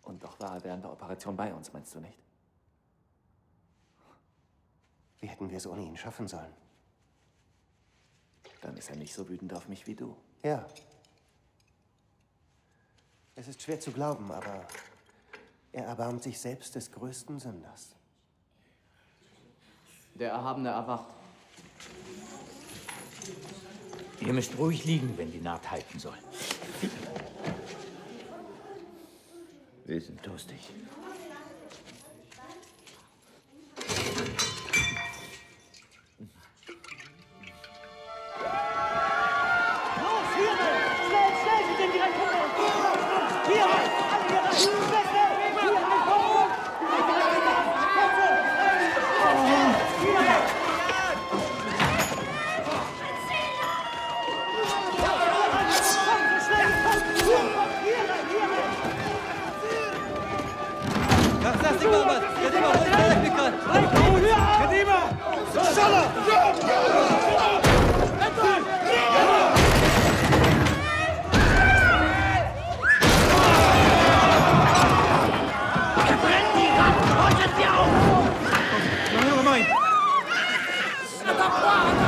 Und doch war er während der Operation bei uns, meinst du nicht? Wie hätten wir es ohne ihn schaffen sollen? Dann ist er nicht so wütend auf mich wie du. Ja. Es ist schwer zu glauben, aber er erbarmt sich selbst des größten Sünders. Der Erhabene erwacht. Ihr müsst ruhig liegen, wenn die Naht halten soll. Wir sind durstig. Mamãe!